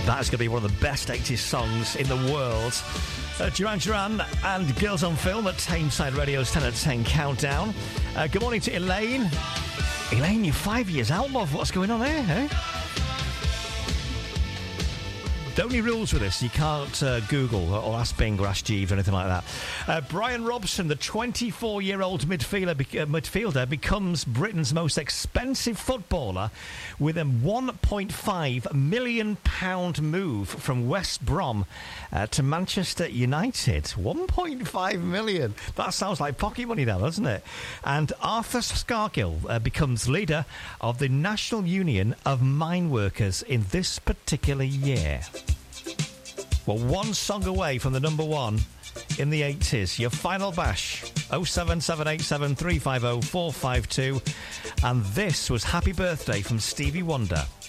That is going to be one of the best 80s songs in the world. Duran Duran and Girls on Film at Tameside Radio's 10 at 10 countdown. Good morning to Elaine. Elaine, you're 5 years out, love. What's going on there, eh? The only rules with this, you can't Google or ask Bing or ask Jeeves or anything like that. Brian Robson, the 24-year-old midfielder, becomes Britain's most expensive footballer with a £1.5 million move from West Brom to Manchester United. £1.5 million. That sounds like pocket money now, doesn't it? And Arthur Scargill becomes leader of the National Union of Mine Workers in this particular year. Well, one song away from the number one in the 80s. Your final bash, 07787 350 452. And this was Happy Birthday from Stevie Wonder.